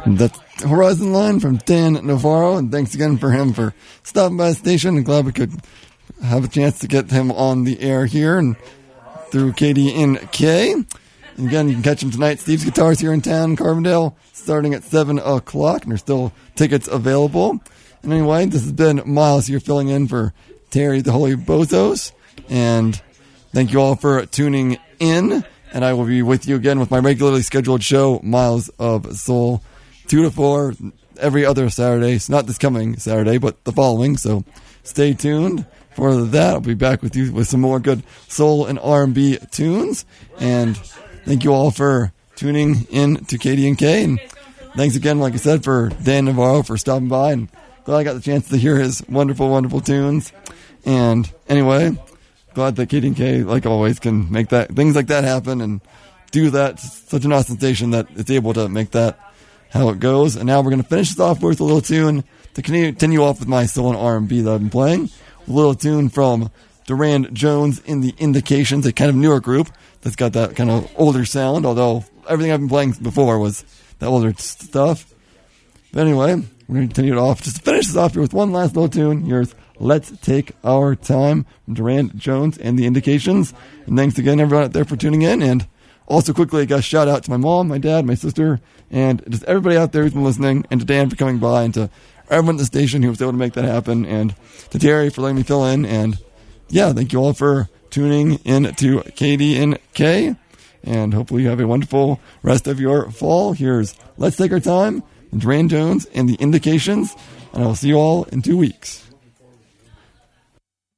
That's Horizon Line from Dan Navarro, and thanks again for him for stopping by the station. I'm glad we could have a chance to get him on the air here and through KDNK. And again, you can catch him tonight. Steve's Guitars here in town, Carbondale, starting at 7 o'clock, and there's still tickets available. And anyway, this has been Miles here filling in for Terry the Holy Bozos, and thank you all for tuning in, and I will be with you again with my regularly scheduled show, Miles of Soul, 2 to 4, every other Saturday. So not this coming Saturday, but the following, so stay tuned for that. I'll be back with you with some more good soul and R&B tunes, and thank you all for tuning in to KDNK, and thanks again, like I said, for Dan Navarro for stopping by, and glad I got the chance to hear his wonderful, wonderful tunes. And anyway, glad that KDNK, like always, can make that things like that happen and do that. It's such an awesome station that it's able to make that how it goes. And now we're going to finish this off with a little tune to continue off with my soul and R&B that I've been playing. A little tune from Durand Jones in the Indications, a kind of newer group that's got that kind of older sound, although everything I've been playing before was that older stuff. But anyway, we're going to continue it off. Just to finish this off here with one last little tune. Here's Let's Take Our Time from Durand Jones and the Indications. And thanks again, everyone out there, for tuning in. And also quickly, I got a shout out to my mom, my dad, my sister, and just everybody out there who's been listening, and to Dan for coming by, and to everyone at the station who was able to make that happen, and to Terry for letting me fill in. And yeah, thank you all for tuning in to KDNK. And hopefully you have a wonderful rest of your fall. Here's Let's Take Our Time, Durand Jones and the Indications, and I will see you all in 2 weeks.